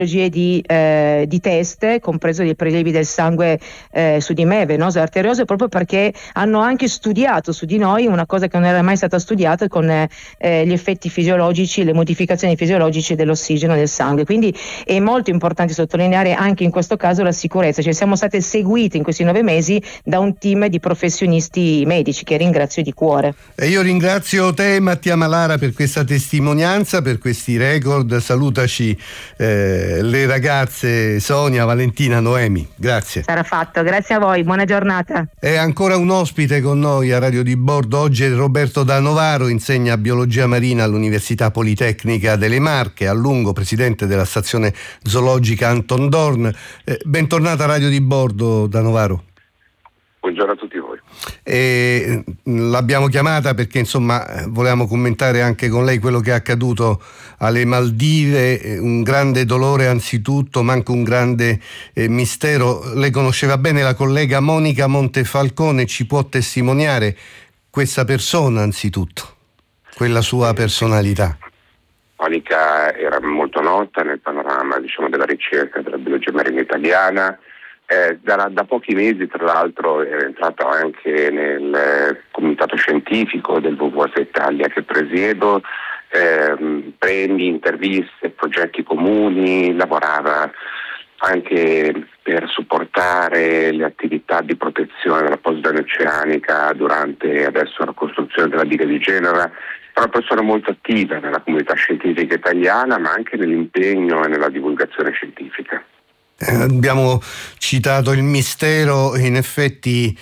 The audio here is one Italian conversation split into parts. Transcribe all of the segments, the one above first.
di test, compreso dei prelievi del sangue su di me, venoso e arterioso, proprio perché hanno anche studiato su di noi una cosa che non era mai stata studiata, con gli effetti fisiologici, le modificazioni fisiologiche dell'ossigeno del sangue. Quindi è molto importante sottolineare anche in questo caso la sicurezza, cioè siamo state seguite in questi 9 mesi da un team di professionisti medici che ringrazio di cuore. E io ringrazio te, Mattia Malara, per questa testimonianza, per questi record. Salutaci le ragazze Sonia, Valentina, Noemi. Grazie. Sarà fatto, grazie a voi, buona giornata. È ancora un ospite con noi a Radio di Bordo. Oggi è Roberto Da Novaro, insegna biologia marina all'Università Politecnica delle Marche, a lungo presidente della stazione zoologica Anton Dorn. Bentornata a Radio di Bordo, Da Novaro. Buongiorno a tutti voi. L'abbiamo chiamata perché insomma volevamo commentare anche con lei quello che è accaduto alle Maldive, un grande dolore anzitutto, ma anche un grande mistero. Lei conosceva bene la collega Monica Montefalcone, ci può testimoniare questa persona anzitutto, quella sua personalità? Monica era molto nota nel panorama, della ricerca della biologia marina italiana. Da pochi mesi, tra l'altro, era entrato anche nel comitato scientifico del WWF Italia che presiedo, premi, interviste, progetti comuni, lavorava anche per supportare le attività di protezione della Posidonia oceanica durante adesso la costruzione della diga di Genova. È una persona molto attiva nella comunità scientifica italiana, ma anche nell'impegno e nella divulgazione scientifica. Abbiamo citato il mistero e in effetti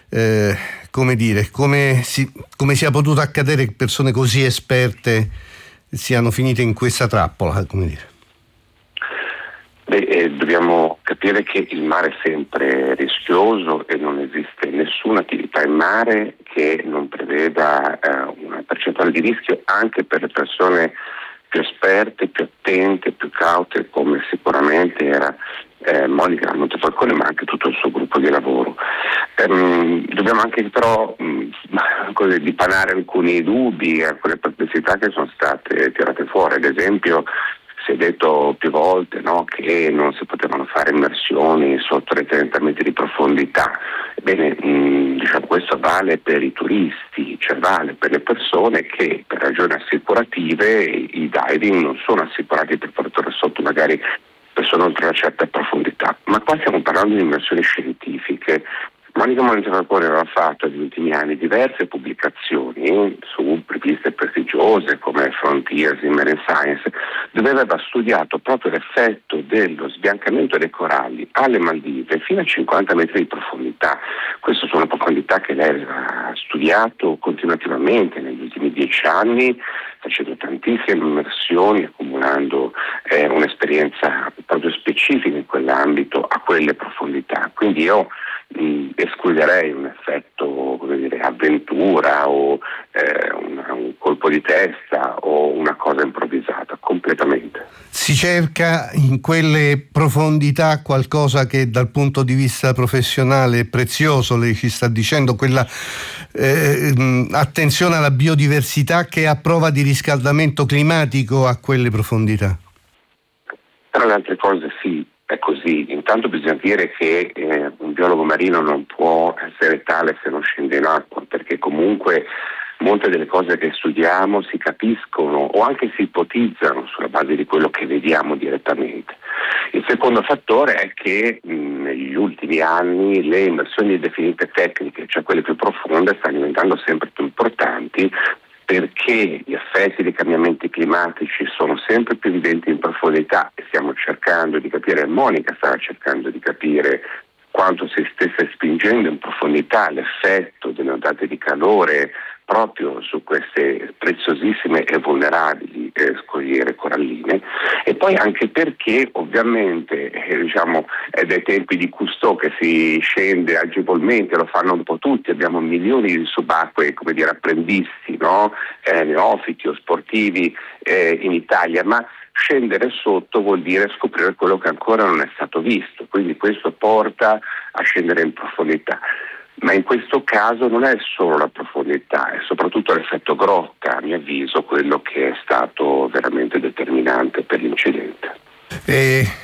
come sia potuto accadere che persone così esperte siano finite in questa trappola, come dire. Dobbiamo capire che il mare è sempre rischioso e non esiste nessuna attività in mare che non preveda una percentuale di rischio anche per le persone più esperte, più attente, più caute, come sicuramente era Monica Montefalcone, ma anche tutto il suo gruppo di lavoro. Dobbiamo anche però dipanare alcuni dubbi, alcune perplessità che sono state tirate fuori. Ad esempio, si è detto più volte, no, che non si potevano fare immersioni sotto le 30 metri di profondità. Ebbene, questo vale per i turisti, cioè vale per le persone che per ragioni assicurative i diving non sono assicurati per portare sotto magari persone oltre una certa profondità. Ma qua stiamo parlando di immersioni scientifiche. Monica Montefalcone aveva fatto negli ultimi anni diverse pubblicazioni su riviste prestigiose come Frontiers in Marine Science, dove aveva studiato proprio l'effetto dello sbiancamento dei coralli alle Maldive fino a 50 metri di profondità. Queste sono profondità che lei aveva studiato continuativamente negli ultimi 10 anni, facendo tantissime immersioni, accumulando un'esperienza proprio specifica in quell'ambito a quelle profondità. Quindi io escluderei un effetto, avventura o un colpo di testa o una cosa improvvisata, completamente. Si cerca in quelle profondità qualcosa che dal punto di vista professionale è prezioso, lei ci sta dicendo, quella attenzione alla biodiversità che è a prova di riscaldamento climatico a quelle profondità. Tra le altre cose sì. È così, intanto bisogna dire che un biologo marino non può essere tale se non scende in acqua, perché comunque molte delle cose che studiamo si capiscono o anche si ipotizzano sulla base di quello che vediamo direttamente. Il secondo fattore è che negli ultimi anni le immersioni definite tecniche, cioè quelle più profonde, stanno diventando sempre più importanti, perché gli effetti dei cambiamenti climatici sono sempre più evidenti in profondità e stiamo cercando di capire, Monica stava cercando di capire quanto si stesse spingendo in profondità l'effetto delle ondate di calore proprio su queste preziosissime e vulnerabili scogliere coralline, e poi anche perché ovviamente è dai tempi di Cousteau che si scende agevolmente, lo fanno un po' tutti, abbiamo milioni di subacquei apprendisti, no? Neofiti o sportivi in Italia, ma scendere sotto vuol dire scoprire quello che ancora non è stato visto, quindi questo porta a scendere in profondità. Ma in questo caso non è solo la profondità, è soprattutto l'effetto grotta, a mio avviso, quello che è stato veramente determinante per l'incidente.